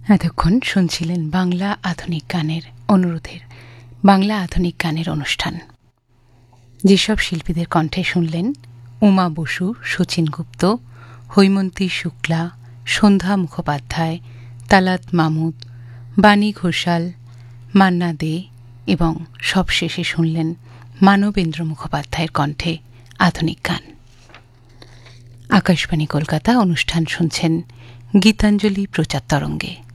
এতক্ষণ শুনছিলেন বাংলা আধুনিক গানের অনুরোধের বাংলা আধুনিক গানের অনুষ্ঠান। যেসব শিল্পীদের কণ্ঠে শুনলেন উমা বসু, শচীন গুপ্ত, হৈমন্তী শুক্লা, সন্ধ্যা মুখোপাধ্যায়, তালাত মামুদ, বাণী ঘোষাল, মান্না দে এবং সবশেষে শুনলেন মানবেন্দ্র মুখোপাধ্যায়ের কণ্ঠে আধুনিক গান। আকাশবাণী কলকাতা অনুষ্ঠান শুনছেন গীতাঞ্জলি প্রচার তরঙ্গে।